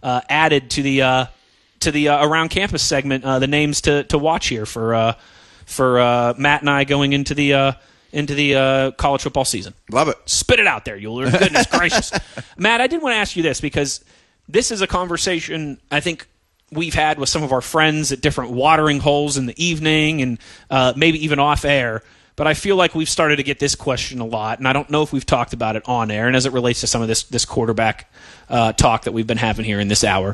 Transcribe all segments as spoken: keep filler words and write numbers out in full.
uh, added to the uh, to the uh, Around Campus segment, uh, the names to, to watch here for uh, for uh, Matt and I going into the uh, into the uh, college football season. Love it. Spit it out there, Euler. Goodness gracious. Matt, I did want to ask you this because this is a conversation I think we've had with some of our friends at different watering holes in the evening and uh, maybe even off air. But I feel like we've started to get this question a lot, and I don't know if we've talked about it on air, and as it relates to some of this, this quarterback uh, talk that we've been having here in this hour.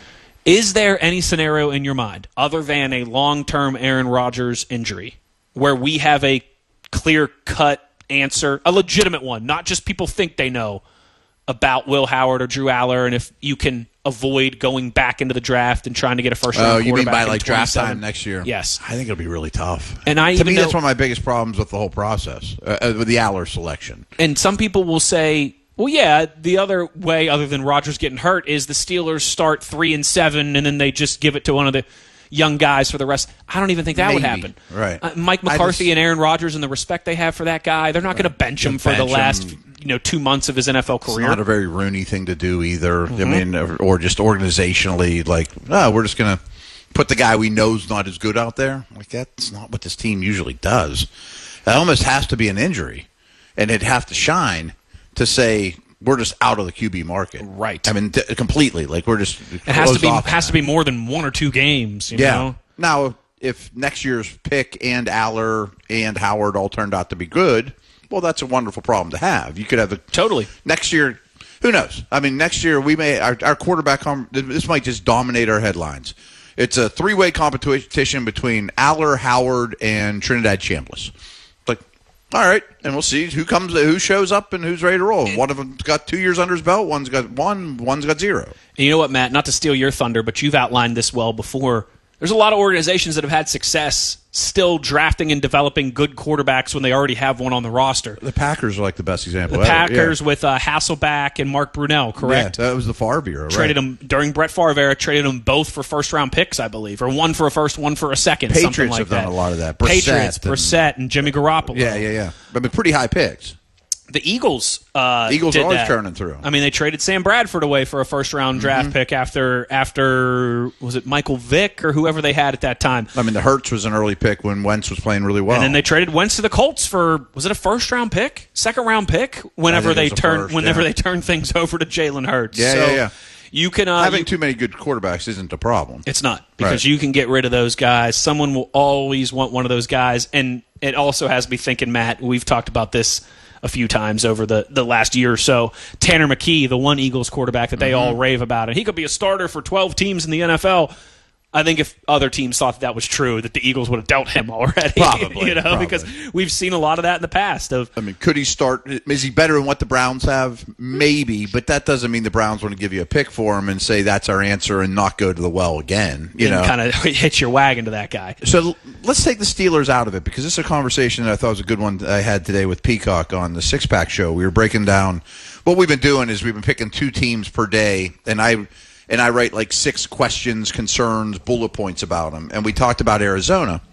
Is there any scenario in your mind, other than a long-term Aaron Rodgers injury, where we have a clear-cut answer, a legitimate one, not just people think they know, about Will Howard or Drew Aller, and if you can avoid going back into the draft and trying to get a first-round oh, quarterback? You mean by in like draft twenty-seven? time next year? Yes. I think it'll be really tough. And I to even me, know, that's one of my biggest problems with the whole process, uh, with the Aller selection. And some people will say, well, yeah, the other way, other than Rodgers getting hurt, is the Steelers start three and seven, and then they just give it to one of the young guys for the rest. I don't even think that Maybe. would happen. Right. Uh, Mike McCarthy just, and Aaron Rodgers and the respect they have for that guy, they're not going to bench him for bench the last him. you know two months of his N F L career. It's not a very Rooney thing to do either. Mm-hmm. I mean, or, or just organizationally, like, oh, we're just going to put the guy we know is not as good out there. Like, that's not what this team usually does. It almost has to be an injury, and it'd have to shine to say we're just out of the Q B market. Right. I mean, d- completely. Like, we're just it has to be off has to be more than one or two games. You yeah. know? Now, if next year's pick and Aller and Howard all turned out to be good, well, that's a wonderful problem to have. You could have a totally next year. Who knows? I mean, next year we may our, our quarterback. This might just dominate our headlines. It's a three-way competition between Aller, Howard, and Trinidad Chambliss. Like, all right, and we'll see who comes, who shows up, and who's ready to roll. And one of them's got two years under his belt. One's got one. One's got zero. And you know what, Matt? Not to steal your thunder, but you've outlined this well before. There's a lot of organizations that have had success still drafting and developing good quarterbacks when they already have one on the roster. The Packers are like the best example. The ever. Packers yeah. with uh, Hasselback and Mark Brunell, correct? Yeah, that was the Favre era, right? Traded them during Brett Favre era. Traded them both for first round picks, I believe, or one for a first, one for a second. Patriots something like have that. done a lot of that. Brissett Patriots, and, Brissett, and Jimmy Garoppolo. Yeah, yeah, yeah. But pretty high picks. The Eagles, uh, Eagles did are always that. turning through. I mean, they traded Sam Bradford away for a first-round draft mm-hmm. pick after after was it Michael Vick or whoever they had at that time. I mean, the Hurts was an early pick when Wentz was playing really well, and then they traded Wentz to the Colts for was it a first-round pick, second-round pick? Whenever they turn whenever yeah. they turn things over to Jalen Hurts. Yeah, so yeah, yeah. You can uh, having you, too many good quarterbacks isn't a problem. It's not because right. you can get rid of those guys. Someone will always want one of those guys, and it also has me thinking, Matt. We've talked about this a few times over the, the last year or so. Tanner McKee, the one Eagles quarterback that they mm-hmm. all rave about, and he could be a starter for twelve teams in the N F L. I think if other teams thought that, that was true, that the Eagles would have dealt him already. Probably, you know, probably. because we've seen a lot of that in the past. Of I mean, could he start? Is he better than what the Browns have? Maybe, but that doesn't mean the Browns want to give you a pick for him and say that's our answer and not go to the well again. You know, kind of hitch your wagon to that guy. So let's take the Steelers out of it because this is a conversation that I thought was a good one that I had today with Peacock on the Six Pack Show. We were breaking down what we've been doing is we've been picking two teams per day, and I. And I write like six questions, concerns, bullet points about them. And we talked about Arizona.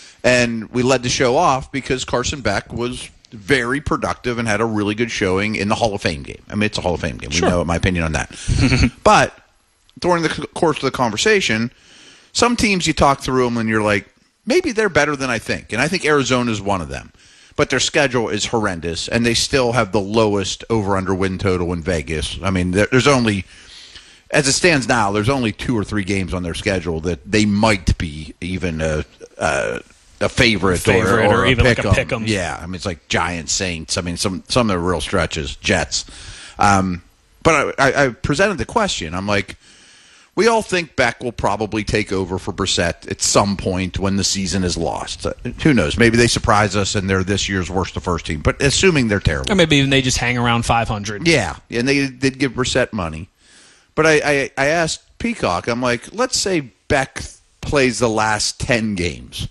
And we led the show off because Carson Beck was very productive and had a really good showing in the Hall of Fame game. I mean, it's a Hall of Fame game. Sure. We know my opinion on that. But during the course of the conversation, some teams you talk through them and you're like, maybe they're better than I think. And I think Arizona is one of them. But their schedule is horrendous, and they still have the lowest over-under win total in Vegas. I mean, there, there's only... As it stands now, there's only two or three games on their schedule that they might be even a a, a favorite, favorite or, or, or a even pick like a pick 'em. Yeah, I mean it's like Giants, Saints. I mean some some of the real stretches, Jets. Um, but I, I, I presented the question. I'm like, we all think Beck will probably take over for Brissett at some point when the season is lost. Uh, who knows? Maybe they surprise us and they're this year's worst to first team. But assuming they're terrible, or maybe even they just hang around five hundred. Yeah, and they did give Brissett money. But I, I, I asked Peacock, I'm like, let's say Beck plays the last ten games,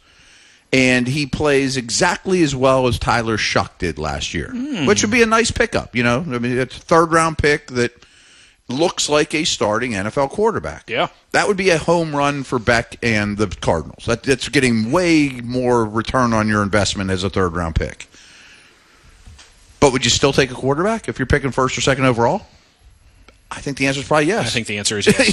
and he plays exactly as well as Tyler Shuck did last year, mm. which would be a nice pickup, you know? I mean, it's a third-round pick that looks like a starting N F L quarterback. Yeah. That would be a home run for Beck and the Cardinals. That, that's getting way more return on your investment as a third-round pick. But would you still take a quarterback if you're picking first or second overall? I think the answer is probably yes. I think the answer is yes.